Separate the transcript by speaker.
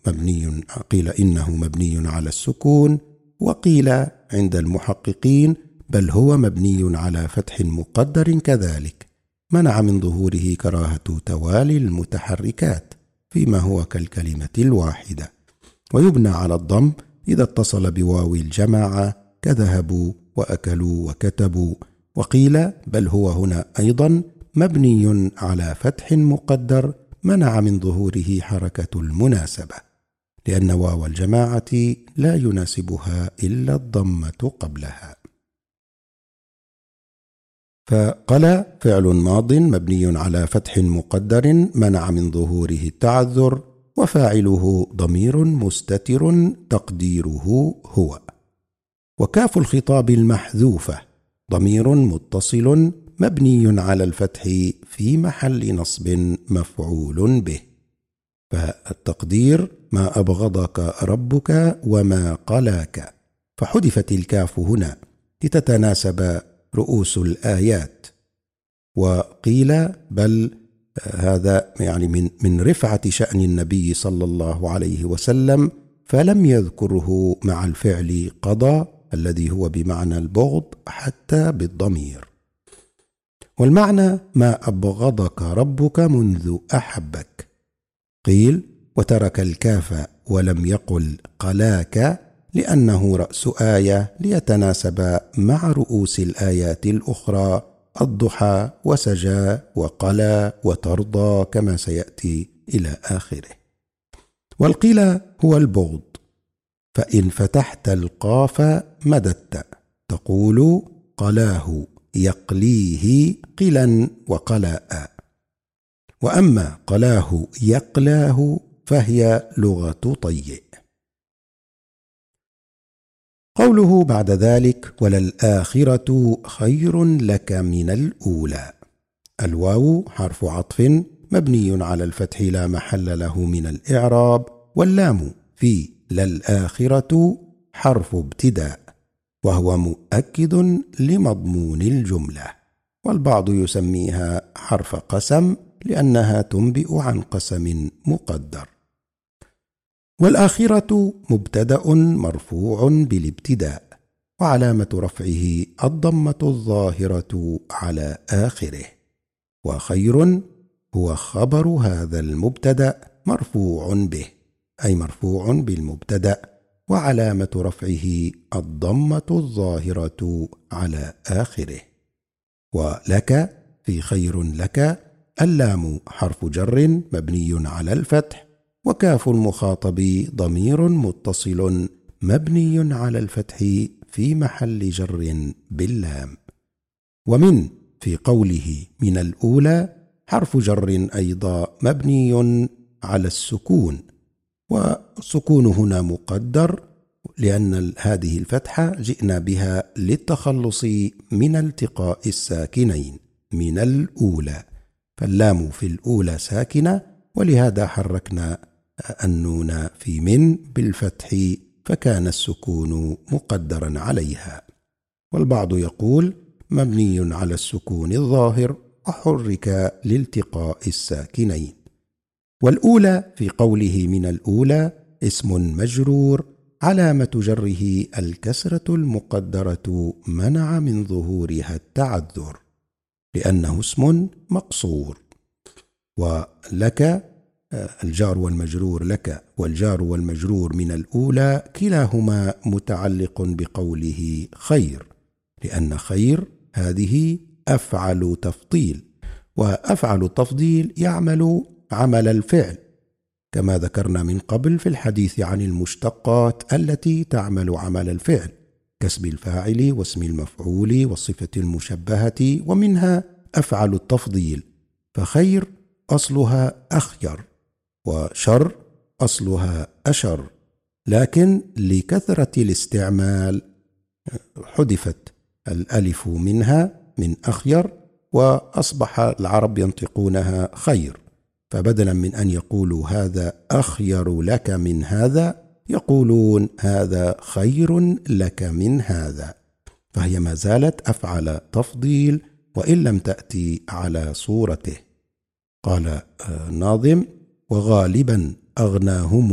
Speaker 1: إنه مبني على السكون، وقيل عند المحققين بل هو مبني على فتح مقدر كذلك، منع من ظهوره كراهة توالي المتحركات فيما هو كالكلمة الواحدة، ويبنى على الضم إذا اتصل بواو الجماعة كذهبوا وأكلوا وكتبوا. وقيل بل هو هنا أيضا مبني على فتح مقدر منع من ظهوره حركة المناسبة، لأن واو الجماعة لا يناسبها إلا الضمة قبلها. فقل فعل ماض مبني على فتح مقدر منع من ظهوره التعذر، وفاعله ضمير مستتر تقديره هو. وكاف الخطاب المحذوفة ضمير متصل مبني على الفتح في محل نصب مفعول به، فالتقدير ما أبغضك ربك وما قلاك، فحذفت الكاف هنا لتتناسب رؤوس الآيات. وقيل بل هذا من رفعة شأن النبي صلى الله عليه وسلم، فلم يذكره مع الفعل قضى الذي هو بمعنى البغض حتى بالضمير. والمعنى ما أبغضك ربك منذ أحبك. قيل وترك الكاف ولم يقل قلاك لأنه رأس آية ليتناسب مع رؤوس الآيات الأخرى الضحى وسجى وقلى وترضى كما سيأتي إلى آخره. والقيل هو البغض، فإن فتحت القاف مددت تقول قلاه يقليه قلا وقلاء، وأما قلاه يقلاه فهي لغة طيء. قوله بعد ذلك وللآخرة خير لك من الأولى. الواو حرف عطف مبني على الفتح لا محل له من الإعراب، واللام في للآخرة حرف ابتداء وهو مؤكد لمضمون الجملة، والبعض يسميها حرف قسم لأنها تنبئ عن قسم مقدر. والآخرة مبتدأ مرفوع بالابتداء، وعلامة رفعه الضمة الظاهرة على آخره. وخير هو خبر هذا المبتدأ مرفوع به، أي مرفوع بالمبتدأ، وعلامة رفعه الضمة الظاهرة على آخره. ولك في خير لك اللام حرف جر مبني على الفتح، وكاف المخاطب ضمير متصل مبني على الفتح في محل جر باللام. ومن في قوله من الأولى حرف جر أيضا مبني على السكون، والسكون هنا مقدر لأن هذه الفتحة جئنا بها للتخلص من التقاء الساكنين من الأولى، فاللام في الأولى ساكنة، ولهذا حركنا النون في من بالفتح فكان السكون مقدرا عليها. والبعض يقول مبني على السكون الظاهر وحرك لالتقاء الساكنين. والأولى في قوله من الأولى اسم مجرور علامة جره الكسرة المقدرة منع من ظهورها التعذر لأنه اسم مقصور. ولك الجار والمجرور لك والجار والمجرور من الأولى كلاهما متعلق بقوله خير، لأن خير هذه أفعل تفضيل، وأفعل التفضيل يعمل عمل الفعل كما ذكرنا من قبل في الحديث عن المشتقات التي تعمل عمل الفعل كاسم الفاعل واسم المفعول والصفة المشبهة، ومنها أفعل التفضيل، فخير أصلها أخير، وشر أصلها أشر، لكن لكثرة الاستعمال حذفت الألف منها من أخير، وأصبح العرب ينطقونها خير، فبدلا من أن يقولوا هذا أخير لك من هذا يقولون هذا خير لك من هذا، فهي ما زالت أفعل تفضيل وإن لم تأتي على صورته. قال الناظم وغالبا أغناهم